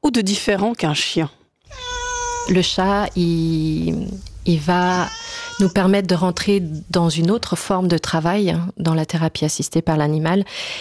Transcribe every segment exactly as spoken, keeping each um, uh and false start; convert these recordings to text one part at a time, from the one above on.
ou de différent qu'un chien? Le chat, il, il va nous permettre de rentrer dans une autre forme de travail, dans la thérapie assistée par l'animal.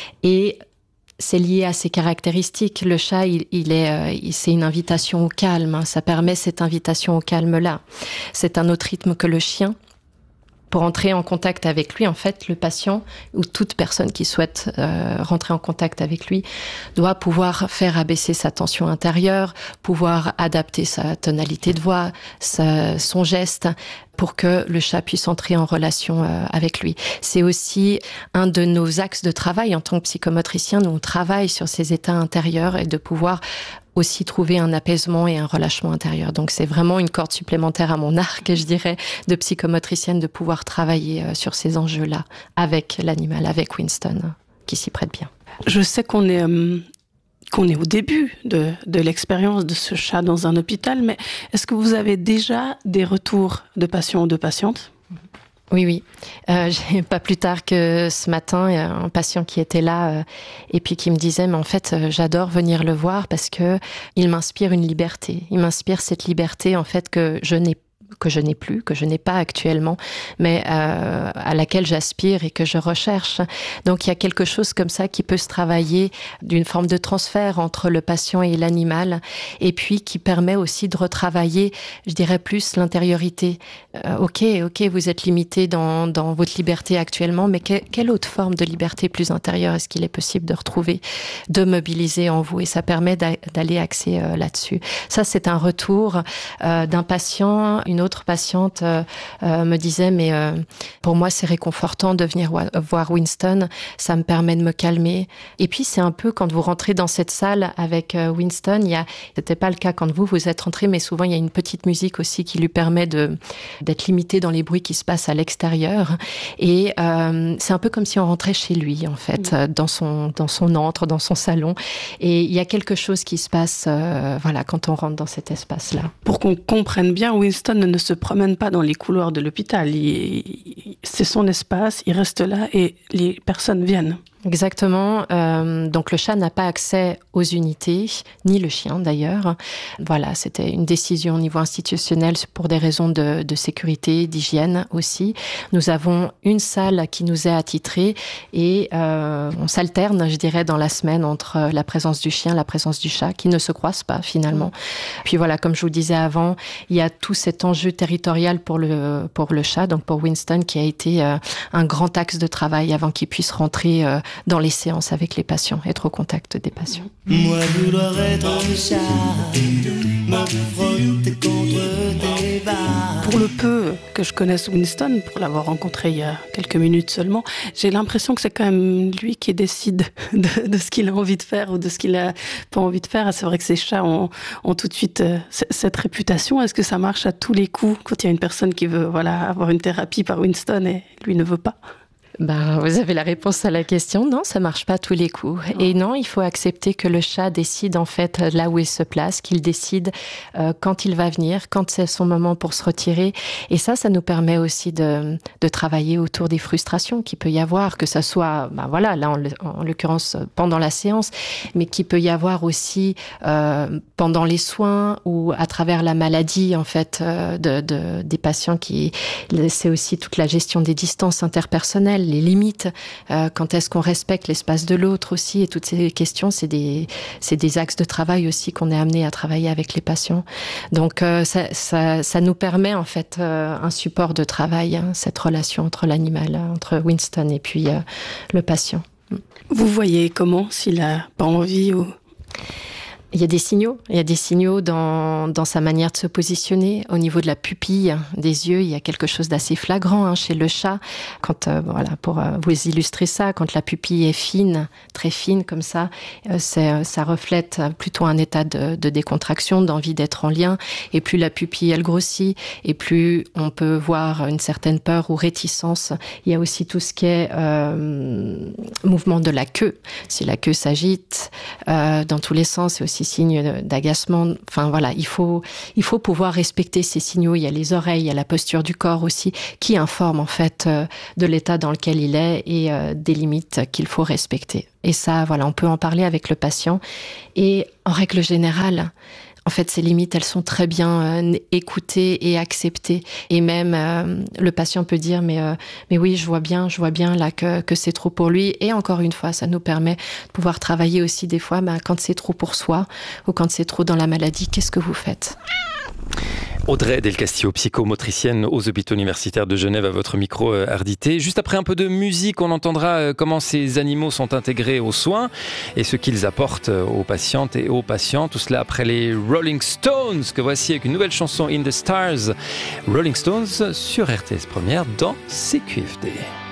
Et c'est lié à ses caractéristiques. Le chat, il, il est, euh, c'est une invitation au calme. Ça permet cette invitation au calme-là. C'est un autre rythme que le chien. Pour entrer en contact avec lui, en fait, le patient ou toute personne qui souhaite euh, rentrer en contact avec lui doit pouvoir faire abaisser sa tension intérieure, pouvoir adapter sa tonalité de voix, sa, son geste, pour que le chat puisse entrer en relation euh, avec lui. C'est aussi un de nos axes de travail en tant que psychomotricien. Nous, on travaille sur ces états intérieurs et de pouvoir aussi trouver un apaisement et un relâchement intérieur. Donc c'est vraiment une corde supplémentaire à mon arc, je dirais, de psychomotricienne, de pouvoir travailler euh, sur ces enjeux-là avec l'animal, avec Winston, qui s'y prête bien. Je sais qu'on est... Euh... qu'on est au début de, de l'expérience de ce chat dans un hôpital, mais est-ce que vous avez déjà des retours de patients ou de patientes? Oui, oui. Euh, j'ai, pas plus tard que ce matin, il y a un patient qui était là euh, et puis qui me disait, mais en fait, euh, j'adore venir le voir parce que il m'inspire une liberté. Il m'inspire cette liberté, en fait, que je n'ai que je n'ai plus, que je n'ai pas actuellement, mais euh, à laquelle j'aspire et que je recherche. Donc il y a quelque chose comme ça qui peut se travailler d'une forme de transfert entre le patient et l'animal, et puis qui permet aussi de retravailler, je dirais plus l'intériorité. Euh, ok, ok, vous êtes limité dans, dans votre liberté actuellement, mais que, quelle autre forme de liberté plus intérieure est-ce qu'il est possible de retrouver, de mobiliser en vous, et ça permet d'a, d'aller axer euh, là-dessus. Ça, c'est un retour euh, d'un patient. Une autre patiente euh, euh, me disait, mais euh, pour moi, c'est réconfortant de venir wa- voir Winston. Ça me permet de me calmer. Et puis, c'est un peu quand vous rentrez dans cette salle avec euh, Winston, il y a, c'était pas le cas quand vous, vous êtes rentré, mais souvent, il y a une petite musique aussi qui lui permet de, d'être limité dans les bruits qui se passent à l'extérieur. Et euh, c'est un peu comme si on rentrait chez lui, en fait, mmh. dans son, dans son antre, dans son salon. Et il y a quelque chose qui se passe, euh, voilà, quand on rentre dans cet espace-là. Pour qu'on comprenne bien, Winston ne se promène pas dans les couloirs de l'hôpital. Il, c'est son espace, il reste là et les personnes viennent. Exactement. Euh, donc le chat n'a pas accès aux unités, ni le chien d'ailleurs. Voilà, c'était une décision au niveau institutionnel pour des raisons de, de sécurité, d'hygiène aussi. Nous avons une salle qui nous est attitrée et euh, on s'alterne, je dirais, dans la semaine entre la présence du chien, la présence du chat, qui ne se croisent pas finalement. Mmh. Puis voilà, comme je vous disais avant, il y a tout cet enjeu territorial pour le pour le chat, donc pour Winston, qui a été euh, un grand axe de travail avant qu'il puisse rentrer euh, dans les séances avec les patients, être au contact des patients. Moi, vouloir être un chat, me frotter contre tes barres. Pour le peu que je connaisse Winston, pour l'avoir rencontré il y a quelques minutes seulement, j'ai l'impression que c'est quand même lui qui décide de, de ce qu'il a envie de faire ou de ce qu'il a pas envie de faire. C'est vrai que ces chats ont, ont tout de suite euh, cette réputation. Est-ce que ça marche à tous les coups quand il y a une personne qui veut voilà, avoir une thérapie par Winston et lui ne veut pas ? Ben, vous avez la réponse à la question. Non, ça marche pas tous les coups. Non. Et non, il faut accepter que le chat décide en fait là où il se place, qu'il décide euh, quand il va venir, quand c'est son moment pour se retirer. Et ça, ça nous permet aussi de, de travailler autour des frustrations qu'il peut y avoir, que ça soit, ben voilà, là en, en l'occurrence pendant la séance, mais qu'il peut y avoir aussi euh, pendant les soins ou à travers la maladie en fait euh, de, de, des patients qui, c'est aussi toute la gestion des distances interpersonnelles, les limites, euh, quand est-ce qu'on respecte l'espace de l'autre aussi, et toutes ces questions, c'est des, c'est des axes de travail aussi qu'on est amené à travailler avec les patients. Donc euh, ça, ça, ça nous permet en fait euh, un support de travail, hein, cette relation entre l'animal, entre Winston et puis euh, le patient. Vous voyez comment, s'il a pas envie ou... Il y a des signaux, il y a des signaux dans, dans sa manière de se positionner. Au niveau de la pupille des yeux, il y a quelque chose d'assez flagrant hein, chez le chat. Quand, euh, voilà, pour euh, vous illustrer ça, quand la pupille est fine, très fine comme ça, euh, c'est, ça reflète plutôt un état de, de décontraction, d'envie d'être en lien. Et plus la pupille, elle grossit, et plus on peut voir une certaine peur ou réticence. Il y a aussi tout ce qui est euh, mouvement de la queue. Si la queue s'agite euh, dans tous les sens, c'est aussi ces signes d'agacement. Enfin voilà, il faut, il faut pouvoir respecter ces signaux. Il y a les oreilles, il y a la posture du corps aussi, qui informent en fait euh, de l'état dans lequel il est et euh, des limites qu'il faut respecter. Et ça, voilà, on peut en parler avec le patient. Et en règle générale, en fait, ces limites, elles sont très bien euh, écoutées et acceptées. Et même, euh, le patient peut dire, mais, euh, mais oui, je vois bien, je vois bien là que, que c'est trop pour lui. Et encore une fois, ça nous permet de pouvoir travailler aussi des fois, bah, quand c'est trop pour soi ou quand c'est trop dans la maladie, qu'est-ce que vous faites ? Audrey Del Castillo, psychomotricienne aux hôpitaux universitaires de Genève, à votre micro, Ardité. Juste après un peu de musique, on entendra comment ces animaux sont intégrés aux soins et ce qu'ils apportent aux patientes et aux patients. Tout cela après les Rolling Stones, que voici avec une nouvelle chanson, In the Stars. Rolling Stones sur R T S Première dans C Q F D.